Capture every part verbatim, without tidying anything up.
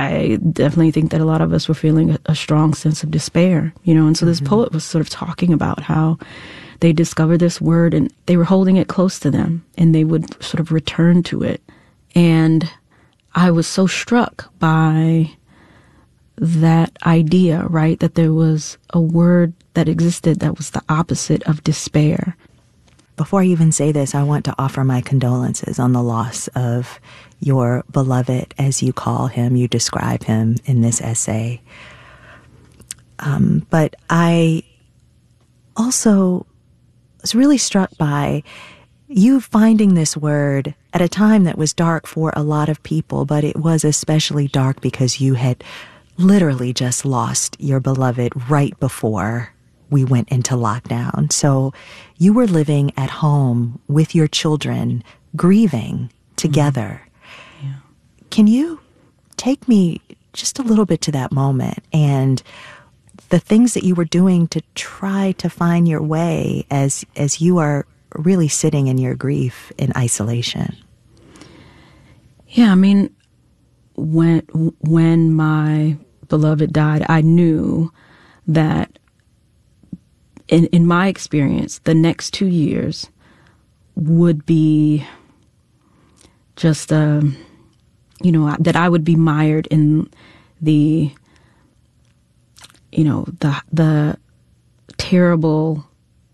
I definitely think that a lot of us were feeling a, a strong sense of despair, you know. And so this mm-hmm. poet was sort of talking about how they discovered this word and they were holding it close to them and they would sort of return to it. And I was so struck by that idea, right, that there was a word that existed that was the opposite of despair. Before I even say this, I want to offer my condolences on the loss of your beloved, as you call him, you describe him in this essay. Um, but I also was really struck by you finding this word at a time that was dark for a lot of people, but it was especially dark because you had literally just lost your beloved right before we went into lockdown. So you were living at home with your children, grieving together. Mm-hmm. Yeah. Can you take me just a little bit to that moment and the things that you were doing to try to find your way as as you are really sitting in your grief in isolation? Yeah, I mean, when when my beloved died, I knew that in in my experience, the next two years would be just, uh, you know, that I would be mired in the, you know, the the terrible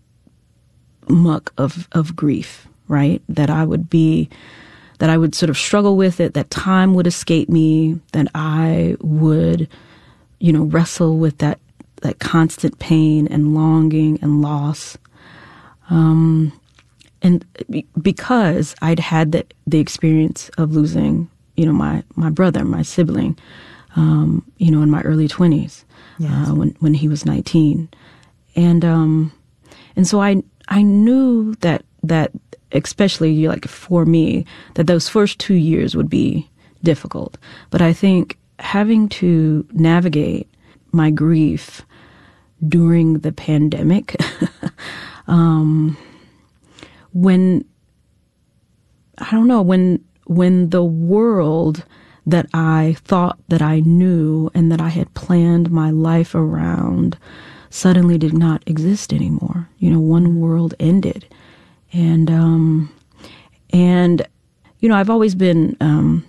muck of, of grief, right? That I would be, that I would sort of struggle with it, that time would escape me, that I would, you know, wrestle with that, that constant pain and longing and loss. Um, and because I'd had the, the experience of losing, you know, my, my brother, my sibling, um, you know, in my early twenties, yes. uh, when, when he was nineteen. And, um, and so I, I knew that, that especially like for me, that those first two years would be difficult. But I think having to navigate my grief during the pandemic, um, when, I don't know, when, when the world that I thought that I knew and that I had planned my life around suddenly did not exist anymore. You know, one world ended. And, um, and, you know, I've always been, um,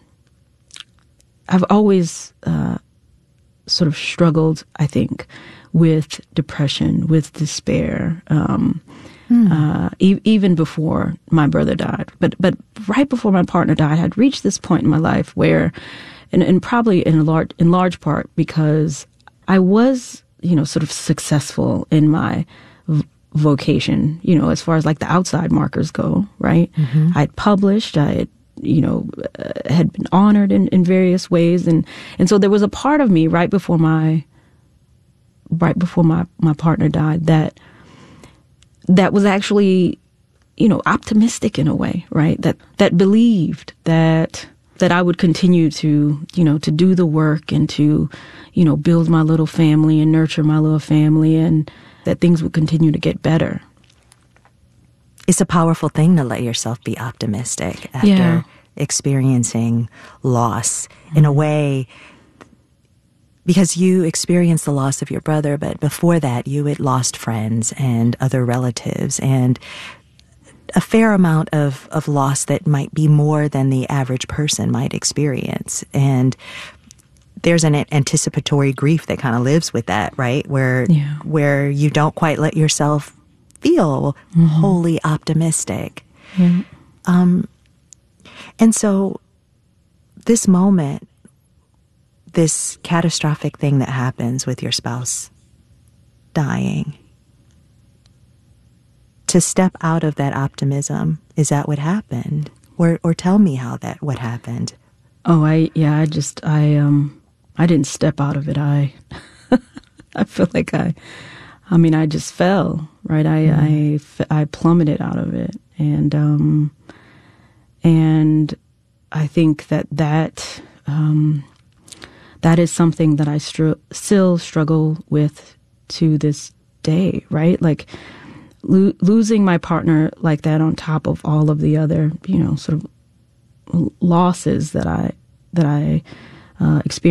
I've always, uh, sort of struggled, I think, with depression, with despair, um, mm. uh, e- even before my brother died. But, but right before my partner died, I'd reached this point in my life where, and, and probably in a large, in large part because I was, you know, sort of successful in my v- vocation, you know, as far as like the outside markers go, right? Mm-hmm. I'd published, I had, you know, uh, had been honored in, in various ways. And, and so there was a part of me right before my, right before my, my partner died that, that was actually, you know, optimistic in a way, right? That, that believed that, that I would continue to, you know, to do the work and to, you know, build my little family and nurture my little family and that things would continue to get better. It's a powerful thing to let yourself be optimistic after yeah. experiencing loss mm-hmm. in a way, because you experienced the loss of your brother, but before that you had lost friends and other relatives and a fair amount of, of loss that might be more than the average person might experience. And there's an anticipatory grief that kind of lives with that, right? Where, yeah. where you don't quite let yourself feel mm-hmm. wholly optimistic. Yeah. Um, and so this moment, this catastrophic thing that happens with your spouse dying, to step out of that optimism, is that what happened? Or or tell me how that, what happened. Oh, I, yeah, I just, I, um, I didn't step out of it. I, I feel like I, I mean, I just fell, right? I, mm. I, I plummeted out of it. And, um, and I think that that, um, that is something that I str- still struggle with to this day, right? Like, Lo- losing my partner like that on top of all of the other, you know, sort of losses that I that I uh, experienced.